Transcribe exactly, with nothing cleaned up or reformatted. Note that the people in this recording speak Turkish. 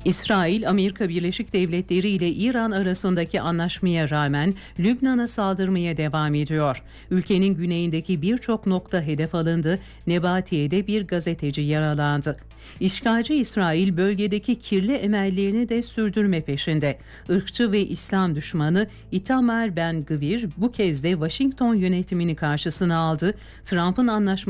İsrail, Amerika Birleşik Devletleri ile İran arasındaki anlaşmaya rağmen Lübnan'a saldırmaya devam ediyor. Ülkenin güneyindeki birçok nokta hedef alındı, Nebatiye'de bir gazeteci yaralandı. İşgalci İsrail bölgedeki kirli emellerini de sürdürme peşinde. Irkçı ve İslam düşmanı Itamar Ben-Gvir bu kez de Washington yönetimini karşısına aldı. Trump'ın anlaşması